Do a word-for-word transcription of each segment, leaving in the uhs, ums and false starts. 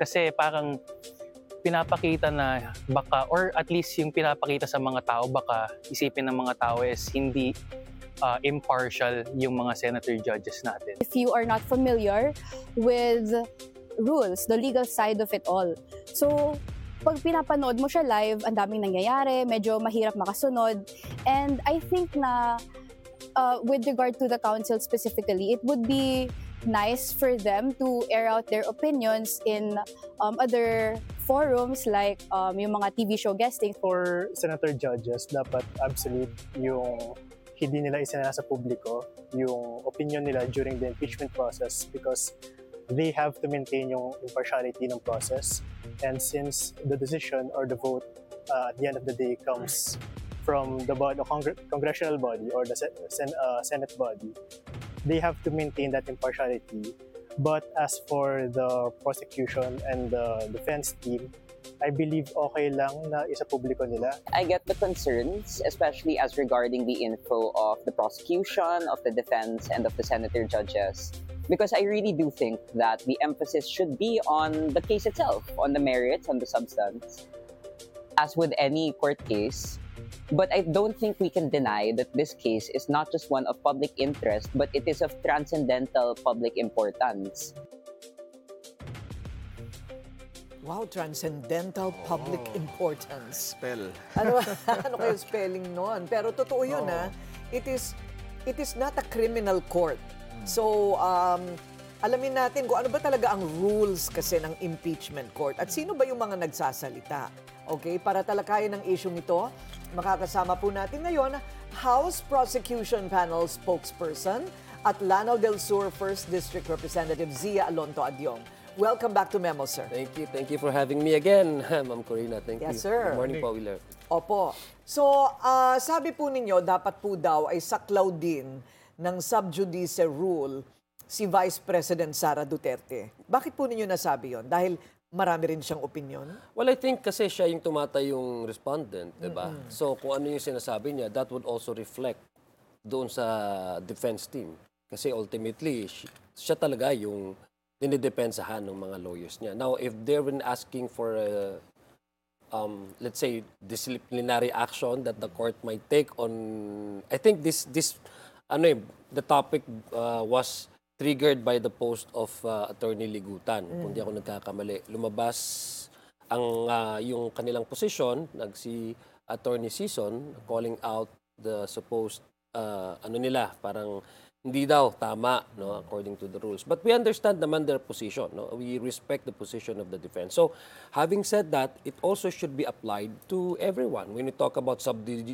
Kasi parang pinapakita na baka, or at least yung pinapakita sa mga tao, baka isipin ng mga tao is hindi uh, impartial yung mga senator judges natin. If you are not familiar with rules, the legal side of it all. So, pag pinapanood mo siya live, ang daming nangyayari, medyo mahirap makasunod. And I think na uh, with regard to the council specifically, it would be nice for them to air out their opinions in um, other forums like um, yung mga T V show guesting. For senator judges, dapat absolute yung hindi nila isinala sa publiko yung opinion nila during the impeachment process because they have to maintain yung impartiality ng process. And since the decision or the vote uh, at the end of the day comes from the, body, the congr- congressional body or the sen- uh, Senate body, they have to maintain that impartiality. But as for the prosecution and the defense team, I believe okay lang na isa publiko nila. I get the concerns, especially as regarding the info of the prosecution, of the defense, and of the senator judges. Because I really do think that the emphasis should be on the case itself, on the merits, on the substance, as with any court case. But I don't think we can deny that this case is not just one of public interest, but it is of transcendental public importance. Wow, transcendental public oh, importance. Spell. Ano, ano kayo spelling nun? Pero totoo yun, oh. ha? It is, it is not a criminal court. Hmm. So, um, alamin natin kung ano ba talaga ang rules kasi ng impeachment court at sino ba yung mga nagsasalita. Okay, para talakayin ang isyong ito, makakasama po natin ngayon House Prosecution Panel Spokesperson at Lanao del Sur First District Representative Zia Alonto Adyong. Welcome back to Memo, sir. Thank you. Thank you for having me again, Ma'am Corina. Thank yes, you. Sir. Good morning po, Wheeler. Opo. So, uh, sabi po ninyo, dapat po daw ay saklaw din ng sub judice rule si Vice President Sara Duterte. Bakit po ninyo nasabi yon? Dahil marami rin siyang opinion? Well, I think kasi siya yung tumatayong respondent, di ba? Mm-hmm. So, kung ano yung sinasabi niya, that would also reflect doon sa defense team. Kasi ultimately, siya talaga yung dinidepensahan ng mga lawyers niya. Now, if they've been asking for, a, um, let's say, disciplinary action that the court might take on, I think this, this ano eh, the topic uh, was triggered by the post of uh, Attorney Ligutan, mm. kung di ako nagkakamali. Lumabas ang uh, yung kanilang position, nag si Attorney Season calling out the supposed uh, ano nila, parang hindi daw tama, no, according to the rules. But we understand naman their position, no? We respect the position of the defense. So, having said that, it also should be applied to everyone. When we talk about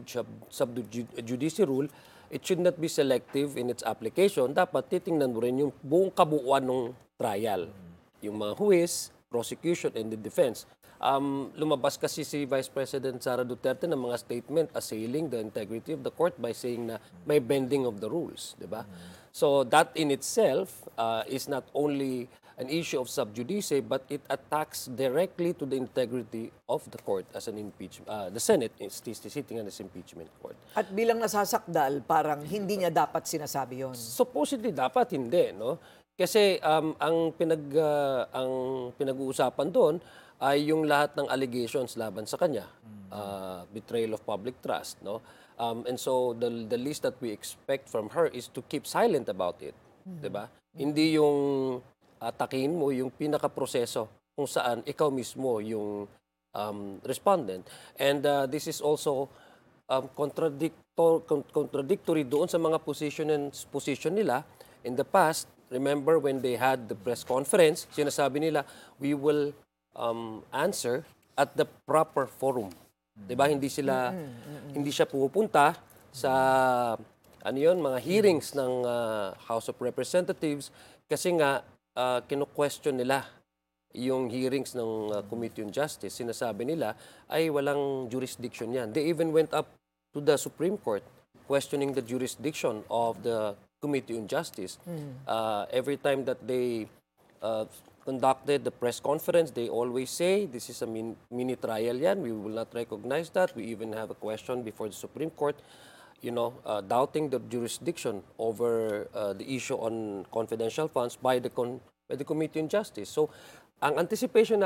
sub-judice rule, it should not be selective in its application. Dapat titingnan mo rin yung buong kabuuan ng trial. Yung mga huwis, prosecution, and the defense. Um, lumabas kasi si Vice President Sara Duterte ng mga statement assailing the integrity of the court by saying na may bending of the rules, di ba? So that in itself uh, is not only an issue of sub judice, but it attacks directly to the integrity of the court as an impeachment. Uh, the Senate is sitting on this impeachment court. At bilang nasasakdal, parang hindi niya dapat sinasabi yon. Supposedly dapat hindi, no? Kasi um, ang pinag uh, ang pinag-uusapan doon ay yung lahat ng allegations laban sa kanya, uh, betrayal of public trust, no? Um, and so the the least that we expect from her is to keep silent about it, mm-hmm. 'di ba? Hindi yung atakin mo yung pinaka-proseso kung saan ikaw mismo yung um, respondent. And uh, this is also um, contradictor contradictory doon sa mga position and position nila in the past. Remember when they had the press conference, sinasabi nila, we will um, answer at the proper forum. Mm-hmm. 'Di ba? Hindi sila mm-hmm. Mm-hmm. hindi siya pupunta sa ano 'yon, mga hearings ng uh, House of Representatives kasi nga uh, kino-question nila yung hearings ng uh, Committee on Justice. Sinasabi nila ay walang jurisdiction 'yan. They even went up to the Supreme Court questioning the jurisdiction of the Committee on Justice. Mm. Uh, every time that they uh, conducted the press conference, they always say, this is a min mini trial yan, we will not recognize that. We even have a question before the Supreme Court, you know, uh, doubting the jurisdiction over uh, the issue on confidential funds by the, con by the Committee on Justice. So, ang anticipation na